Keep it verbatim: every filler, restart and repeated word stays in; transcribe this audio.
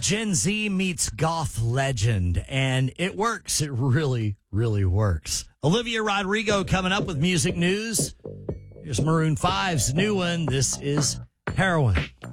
Gen Z meets goth legend, and it works. It really, really works. Olivia Rodrigo coming up with music news. Here's Maroon five's new one. This is Heroin.